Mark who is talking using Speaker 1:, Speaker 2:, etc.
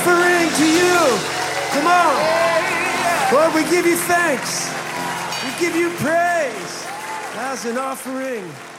Speaker 1: offering to you. Come on. Lord, we give you thanks. We give you praise as an offering.